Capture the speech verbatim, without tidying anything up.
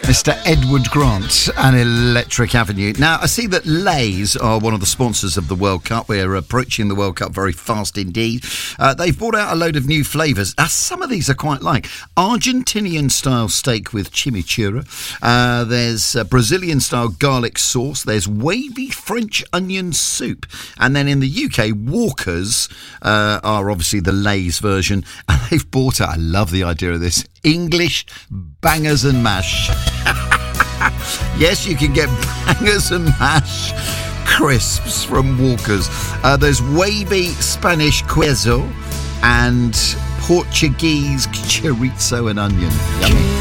Mister Edward Grant and Electric Avenue. Now, I see that Lay's are one of the sponsors of the World Cup. We're approaching the World Cup very fast indeed. Uh, they've brought out a load of new flavours. Uh, some of these are quite like Argentinian-style steak with chimichurri. Uh, there's uh, Brazilian-style garlic sauce. There's wavy French onion soup. And then in the U K, Walkers uh, are obviously the Lay's version. And they've brought out, I love the idea of this, English bangers and mash. Yes, you can get bangers and mash crisps from Walkers. Uh, there's wavy Spanish queso and Portuguese chorizo and onion. Yummy.